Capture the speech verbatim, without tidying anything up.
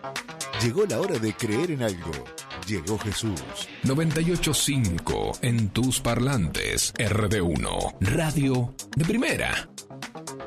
Llegó la hora de creer en algo. Llegó Jesús. noventa y ocho punto cinco en tus parlantes. R D uno. Radio de primera.